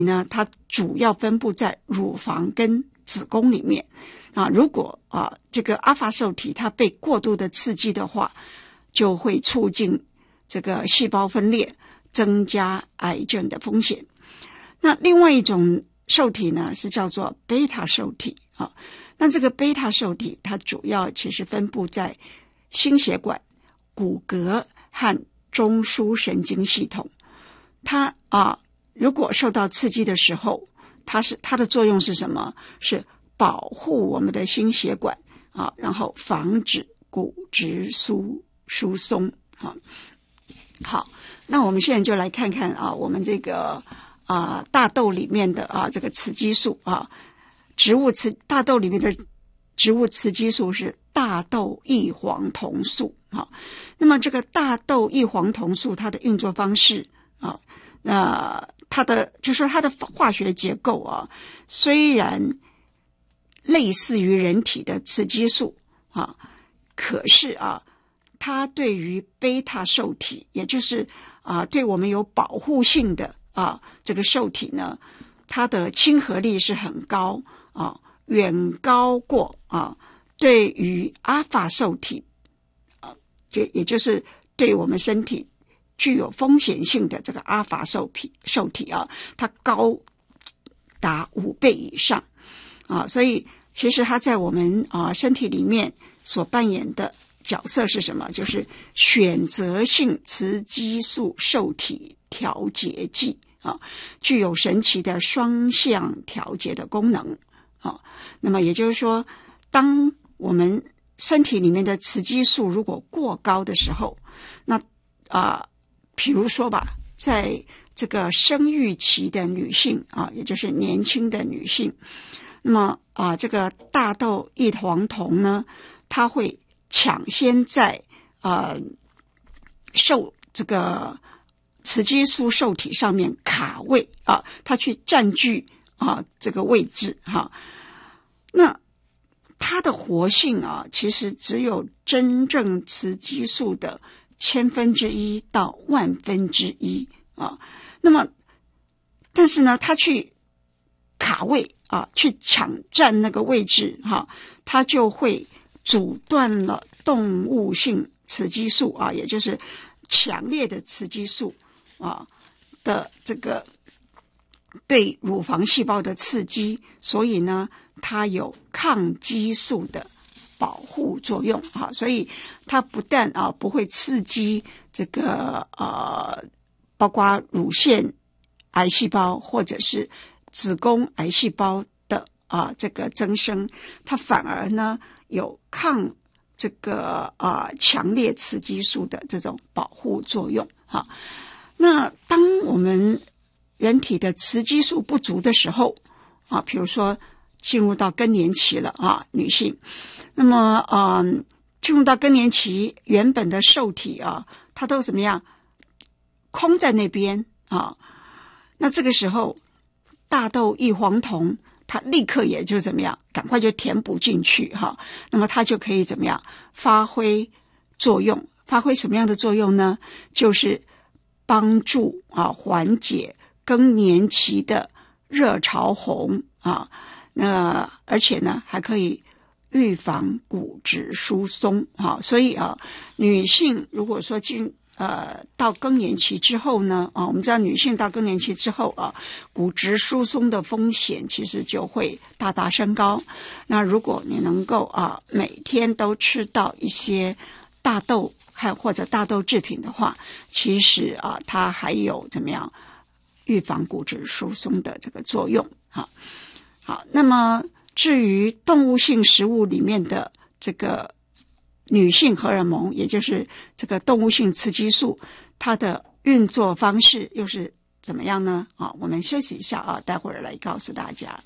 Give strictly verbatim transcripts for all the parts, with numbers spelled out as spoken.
呢，它主要分布在乳房跟子宫里面啊。如果啊这个阿法受体它被过度的刺激的话，就会促进这个细胞分裂，增加癌症的风险。那另外一种受体呢，是叫做贝塔受体啊。那这个贝塔受体它主要其实分布在心血管、骨骼和中枢神经系统。它啊如果受到刺激的时候，它是它的作用是什么？是保护我们的心血管啊，然后防止骨质疏疏松啊。好，那我们现在就来看看啊，我们这个啊大豆里面的啊这个雌激素啊，植物雌大豆里面的植物雌激素是大豆异黄酮素啊。那么这个大豆异黄酮素它的运作方式啊，那它的就说它的化学结构啊，虽然类似于人体的雌激素啊，可是啊，它对于贝塔受体，也就是啊对我们有保护性的啊这个受体呢，它的亲和力是很高啊，远高过啊对于阿法受体啊，就也就是对我们身体具有风险性的这个阿法受体受体啊，它高达五倍以上啊，所以其实它在我们啊身体里面所扮演的角色是什么？就是选择性雌激素受体调节剂啊，具有神奇的双向调节的功能啊。那么也就是说，当我们身体里面的雌激素如果过高的时候，那啊。比如说吧，在这个生育期的女性啊，也就是年轻的女性，那么啊，这个大豆异黄酮呢，它会抢先在呃受这个雌激素受体上面卡位啊，它去占据啊这个位置哈、啊。那它的活性啊，其实只有真正雌激素的千分之一到万分之一啊，那么，但是呢，他去卡位啊，去抢占那个位置哈、啊，他就会阻断了动物性雌激素啊，也就是强烈的雌激素啊的这个对乳房细胞的刺激，所以呢，它有抗激素的保护作用啊，所以它不但啊不会刺激这个呃，包括乳腺癌细胞或者是子宫癌细胞的啊这个增生，它反而呢有抗这个啊强烈雌激素的这种保护作用哈。那当我们人体的雌激素不足的时候啊，比如说进入到更年期了啊，女性。那么嗯，进入到更年期，原本的受体啊，它都怎么样？空在那边啊。那这个时候，大豆异黄酮它立刻也就怎么样？赶快就填补进去哈、啊。那么它就可以怎么样？发挥作用。发挥什么样的作用呢？就是帮助啊缓解更年期的热潮红啊。那而且呢，还可以预防骨质疏松啊，所以啊，女性如果说进呃到更年期之后呢啊，我们知道女性到更年期之后啊，骨质疏松的风险其实就会大大升高。那如果你能够啊每天都吃到一些大豆还或者大豆制品的话，其实啊它还有怎么样预防骨质疏松的这个作用啊。好，那么至于动物性食物里面的这个女性荷尔蒙，也就是这个动物性雌激素，它的运作方式又是怎么样呢？啊，我们休息一下啊，待会儿来告诉大家。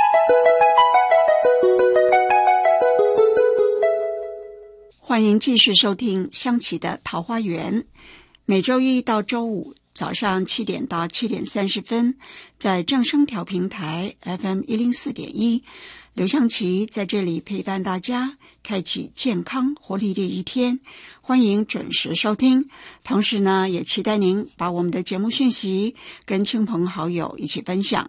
欢迎继续收听香琪的桃花源，每周一到周五早上七点到七点三十分，在正声调频台 F M 一零四点一， 刘湘琪在这里陪伴大家，开启健康活力的一天。欢迎准时收听，同时呢，也期待您把我们的节目讯息跟亲朋好友一起分享。